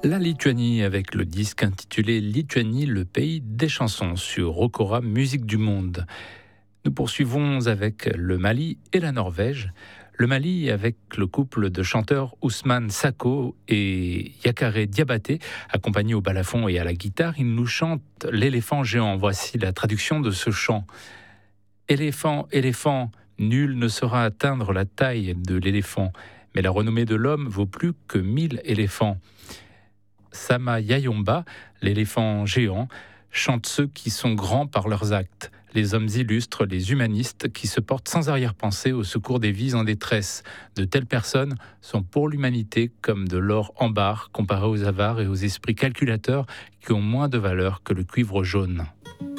La Lituanie avec le disque intitulé Lituanie, le pays des chansons sur Rocora Musique du Monde. Nous poursuivons avec le Mali et la Norvège. Le Mali avec le couple de chanteurs Ousmane Sako et Yakare Diabaté, accompagnés au balafon et à la guitare. Ils nous chantent l'éléphant géant. Voici la traduction de ce chant. Éléphant, éléphant, nul ne saura atteindre la taille de l'éléphant, mais la renommée de l'homme vaut plus que 1000 éléphants. Sama Yayomba, l'éléphant géant, chante ceux qui sont grands par leurs actes, les hommes illustres, les humanistes qui se portent sans arrière-pensée au secours des vies en détresse. De telles personnes sont pour l'humanité comme de l'or en barre comparé aux avares et aux esprits calculateurs qui ont moins de valeur que le cuivre jaune.